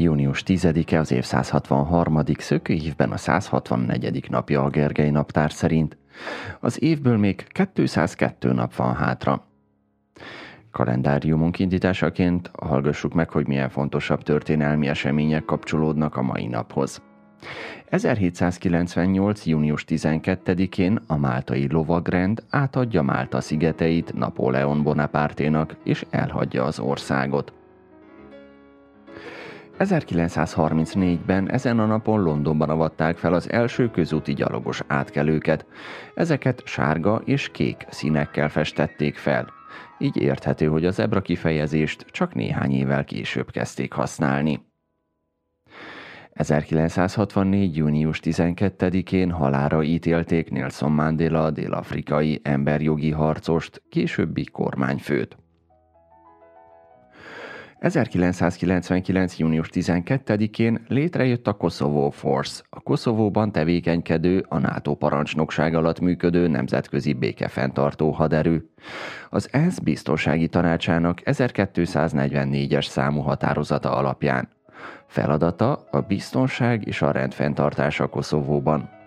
Június 10-e az év 163. szökőívben a 164. napja a Gergely naptár szerint. Az évből még 202 nap van hátra. Kalendáriumunk indításaként hallgassuk meg, hogy milyen fontosabb történelmi események kapcsolódnak a mai naphoz. 1798. június 12-én a máltai lovagrend átadja Málta szigeteit Napóleon Bonaparténak és elhagyja az országot. 1934-ben ezen a napon Londonban avatták fel az első közúti gyalogos átkelőket. Ezeket sárga és kék színekkel festették fel. Így érthető, hogy a zebra kifejezést csak néhány évvel később kezdték használni. 1964. június 12-én halálra ítélték Nelson Mandela, dél-afrikai emberjogi harcost, későbbi kormányfőt. 1999. június 12-én létrejött a Kosovo Force, a Koszovóban tevékenykedő, a NATO parancsnokság alatt működő nemzetközi békefenntartó haderő. Az ENSZ biztonsági tanácsának 1244-es számú határozata alapján. Feladata a biztonság és a rendfenntartás a Koszovóban.